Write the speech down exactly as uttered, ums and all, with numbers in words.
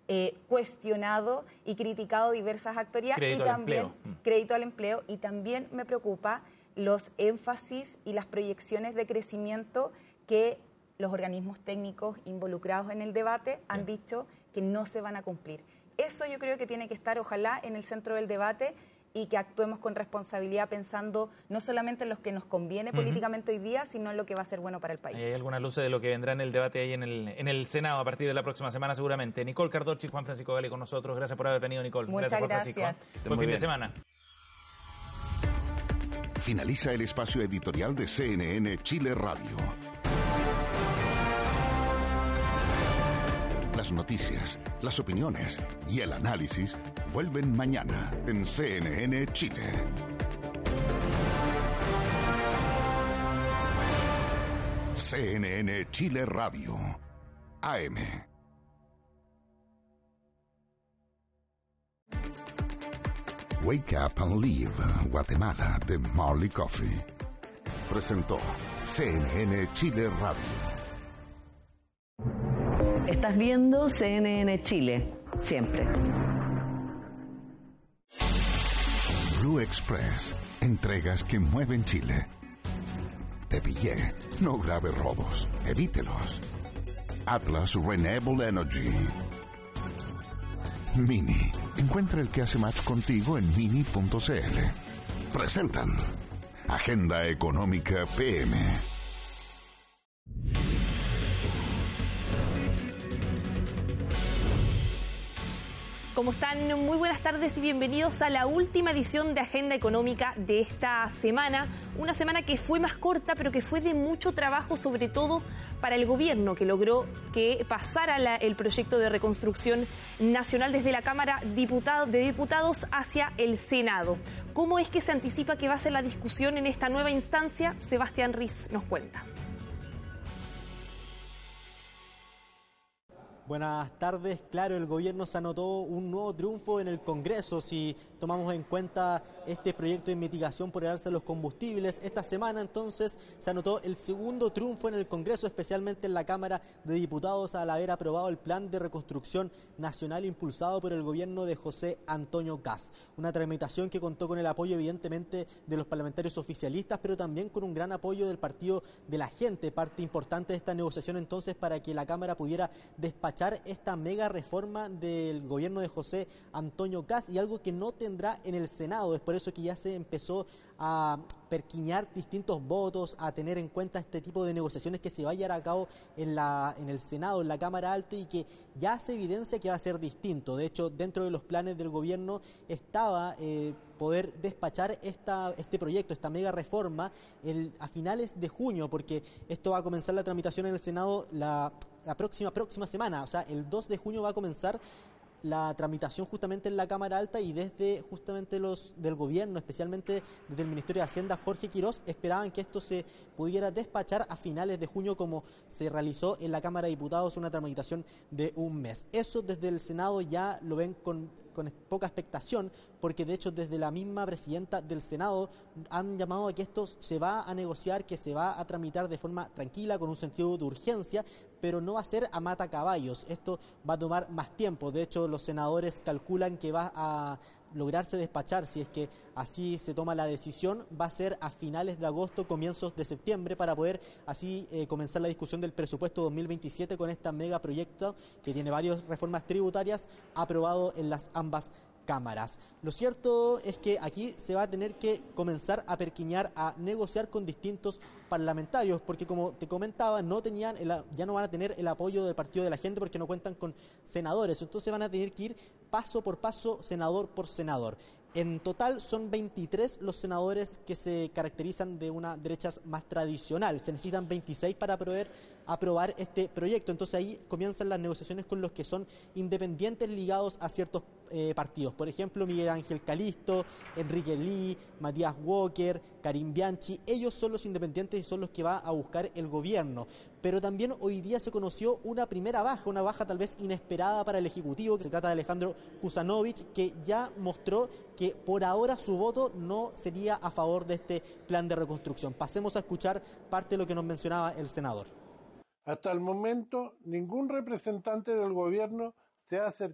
eh, cuestionado y criticado diversas actorías. Crédito y al también empleo. crédito al empleo. Y también me preocupa los énfasis y las proyecciones de crecimiento que los organismos técnicos involucrados en el debate han Bien. dicho que no se van a cumplir. Eso yo creo que tiene que estar, ojalá, en el centro del debate y que actuemos con responsabilidad pensando no solamente en lo que nos conviene Uh-huh. políticamente hoy día, sino en lo que va a ser bueno para el país. Hay algunas luces de lo que vendrá en el debate ahí en el, en el Senado a partir de la próxima semana seguramente. Nicole Cardocci, Juan Francisco Gale con nosotros. Gracias por haber venido, Nicole. Muchas gracias, Juan gracias. Francisco. Buen fin de semana. Finaliza el espacio editorial de C N N Chile Radio. Las noticias, las opiniones y el análisis vuelven mañana en C N N Chile. C N N Chile Radio, A M. Wake Up and Live, Guatemala, de Marley Coffee. Presentó C N N Chile Radio. Estás viendo C N N Chile, siempre. Blue Express, entregas que mueven Chile. Te pillé, no grave robos, evítelos. Atlas Renewable Energy. Mini, encuentra el que hace match contigo en mini punto c l. Presentan Agenda Económica P M. ¿Cómo están? Muy buenas tardes y bienvenidos a la última edición de Agenda Económica de esta semana. Una semana que fue más corta, pero que fue de mucho trabajo, sobre todo para el gobierno, que logró que pasara la, el proyecto de reconstrucción nacional desde la Cámara Diputado, de Diputados hacia el Senado. ¿Cómo es que se anticipa que va a ser la discusión en esta nueva instancia? Sebastián Riz nos cuenta. Buenas tardes. Claro, el gobierno se anotó un nuevo triunfo en el Congreso. Si tomamos en cuenta este proyecto de mitigación por el alza de los combustibles, esta semana entonces se anotó el segundo triunfo en el Congreso, especialmente en la Cámara de Diputados, al haber aprobado el plan de reconstrucción nacional impulsado por el gobierno de José Antonio Kast. Una tramitación que contó con el apoyo evidentemente de los parlamentarios oficialistas, pero también con un gran apoyo del Partido de la Gente, parte importante de esta negociación entonces para que la Cámara pudiera despachar esta mega reforma del gobierno de José Antonio Kast, y algo que no tendrá en el Senado. Es por eso que ya se empezó a perquiñar distintos votos, a tener en cuenta este tipo de negociaciones que se va a llevar a cabo en, la, en el Senado, en la Cámara Alta, y que ya se evidencia que va a ser distinto. De hecho, dentro de los planes del gobierno estaba eh, poder despachar esta, este proyecto, esta mega reforma, el, a finales de junio, porque esto va a comenzar la tramitación en el Senado la... la próxima próxima semana, o sea, el dos de junio va a comenzar la tramitación justamente en la Cámara Alta, y desde justamente los del gobierno, especialmente desde el Ministerio de Hacienda, Jorge Quirós, esperaban que esto se pudiera despachar a finales de junio, como se realizó en la Cámara de Diputados, una tramitación de un mes. Eso desde el Senado ya lo ven con, con poca expectación, porque de hecho desde la misma presidenta del Senado han llamado a que esto se va a negociar, que se va a tramitar de forma tranquila, con un sentido de urgencia, pero no va a ser a mata caballos. Esto va a tomar más tiempo. De hecho, los senadores calculan que va a lograrse despachar, si es que así se toma la decisión, va a ser a finales de agosto, comienzos de septiembre, para poder así eh, comenzar la discusión del presupuesto dos mil veintisiete con este megaproyecto que tiene varias reformas tributarias aprobado en las ambas cámaras. Lo cierto es que aquí se va a tener que comenzar a perquiñar, a negociar con distintos parlamentarios, porque como te comentaba, no tenían el, ya no van a tener el apoyo del Partido de la Gente porque no cuentan con senadores, entonces van a tener que ir paso por paso, senador por senador. En total son veintitrés los senadores que se caracterizan de una derecha más tradicional. Se necesitan veintiséis para poder aprobar este proyecto. Entonces ahí comienzan las negociaciones con los que son independientes ligados a ciertos eh, partidos. Por ejemplo, Miguel Ángel Calisto, Enrique Lee, Matías Walker, Karim Bianchi. Ellos son los independientes y son los que va a buscar el gobierno. Pero también hoy día se conoció una primera baja, una baja tal vez inesperada para el Ejecutivo, que se trata de Alejandro Kuzanovich, que ya mostró que por ahora su voto no sería a favor de este plan de reconstrucción. Pasemos a escuchar parte de lo que nos mencionaba el senador. Hasta el momento, ningún representante del gobierno se ha acercado